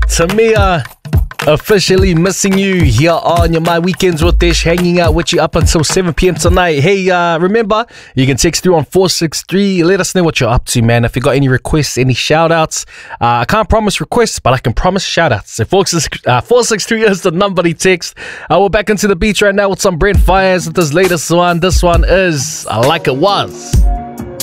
Tamia, officially missing you here on your My Weekends with Dish, hanging out with you up until 7 p.m. tonight. Hey, remember, you can text through on 463. Let us know what you're up to, man. If you got any requests, any shout-outs. I can't promise requests, but I can promise shout-outs. So 463 is the number to text. We're back into the beach right now with some Brent Faiyaz with this latest one. This one is Like It Was.